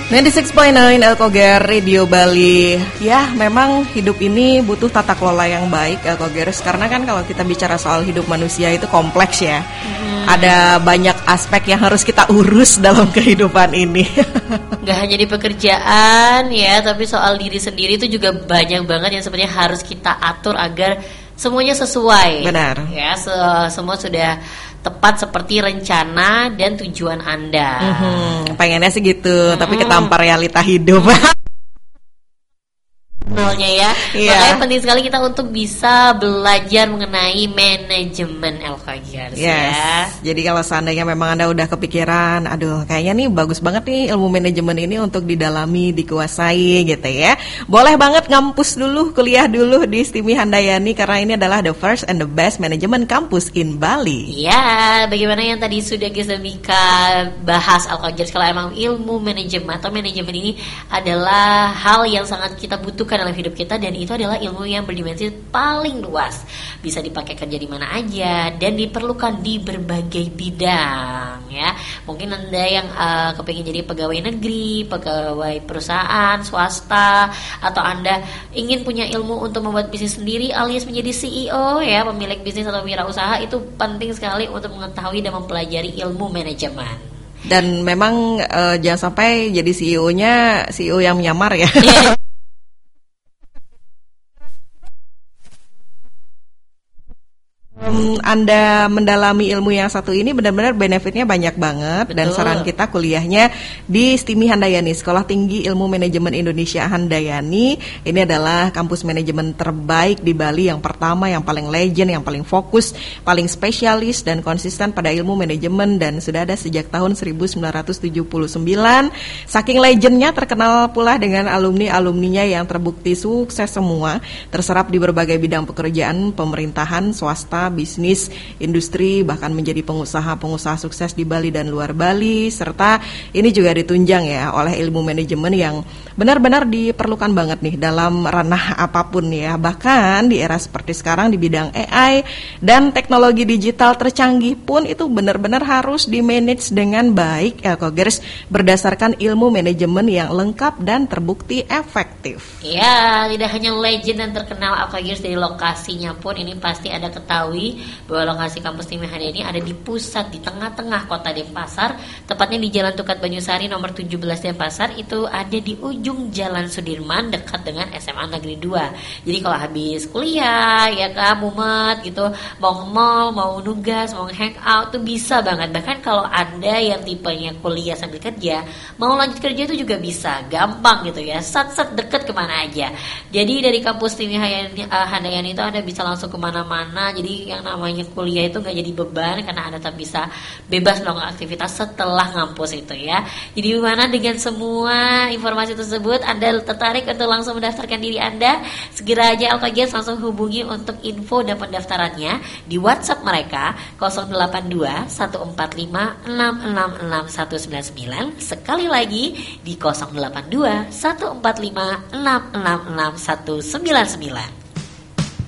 96.9 Elkoger Radio Bali. Ya, memang hidup ini butuh tata kelola yang baik, Elkogers. Karena kan kalau kita bicara soal hidup manusia itu kompleks ya. Ada banyak aspek yang harus kita urus dalam kehidupan ini. Gak hanya di pekerjaan ya, tapi soal diri sendiri itu juga banyak banget yang sebenarnya harus kita atur agar semuanya sesuai. Benar. Ya, semua sudah tepat seperti rencana dan tujuan Anda. Pengennya sih gitu, tapi ketampar realita hidup. Ya, makanya penting sekali kita untuk bisa belajar mengenai manajemen Elkogers. Ya. Jadi kalau seandainya memang Anda udah kepikiran, aduh kayaknya nih bagus banget nih ilmu manajemen ini untuk didalami, dikuasai gitu ya. Boleh banget ngampus dulu, kuliah dulu di STIMI Handayani karena ini adalah the first and the best management campus in Bali. Ya, bagaimana yang tadi sudah Gisdemika bahas Elkogers, kalau emang ilmu manajemen atau manajemen ini adalah hal yang sangat kita butuhkan dalam hidup kita, dan itu adalah ilmu yang berdimensi paling luas, bisa dipakai kerja di mana aja dan diperlukan di berbagai bidang ya. Mungkin Anda yang kepingin jadi pegawai negeri, pegawai perusahaan swasta, atau Anda ingin punya ilmu untuk membuat bisnis sendiri alias menjadi CEO ya, pemilik bisnis atau wirausaha, itu penting sekali untuk mengetahui dan mempelajari ilmu manajemen. Dan memang jangan sampai jadi CEO-nya CEO yang menyamar ya. Anda mendalami ilmu yang satu ini benar-benar benefitnya banyak banget. Betul. Dan saran kita kuliahnya di STIMI Handayani, Sekolah Tinggi Ilmu Manajemen Indonesia Handayani. Ini adalah kampus manajemen terbaik di Bali, yang pertama, yang paling legend, yang paling fokus, paling spesialis dan konsisten pada ilmu manajemen, dan sudah ada sejak tahun 1979. Saking legendnya terkenal pula dengan alumni-alumninya yang terbukti sukses semua, terserap di berbagai bidang pekerjaan, pemerintahan, swasta, bisnis, industri, bahkan menjadi pengusaha-pengusaha sukses di Bali dan luar Bali. Serta ini juga ditunjang ya oleh ilmu manajemen yang benar-benar diperlukan banget nih dalam ranah apapun ya. Bahkan di era seperti sekarang di bidang AI dan teknologi digital tercanggih pun itu benar-benar harus di-manage dengan baik, Elkogers, berdasarkan ilmu manajemen yang lengkap dan terbukti efektif. Ya, tidak hanya legend dan terkenal Elkogers, dari lokasinya pun ini pasti ada ketahui bahwa lokasi kampus STIMI Handayani ada di pusat, di tengah-tengah kota Denpasar, tepatnya di Jalan Tukat Banyusari nomor 17 Denpasar. Itu ada di ujung Jalan Sudirman dekat dengan SMA Negeri 2. Jadi kalau habis kuliah ya kan, mumet gitu, mau nge-mall, mau nugas, mau hangout tuh bisa banget. Bahkan kalau Anda yang tipenya kuliah sambil kerja, mau lanjut kerja itu juga bisa, gampang gitu ya, sat-sat deket kemana aja. Jadi dari kampus STIMI Handayani itu Anda bisa langsung kemana-mana. Jadi yang namanya kuliah itu gak jadi beban, karena Anda tetap bisa bebas melakukan aktivitas setelah ngampus itu ya. Jadi gimana dengan semua informasi tersebut, Anda tertarik untuk langsung mendaftarkan diri Anda? Segera aja Elkogers langsung hubungi untuk info dan pendaftarannya di WhatsApp mereka 082 145 666199. Sekali lagi di 082 145 666199.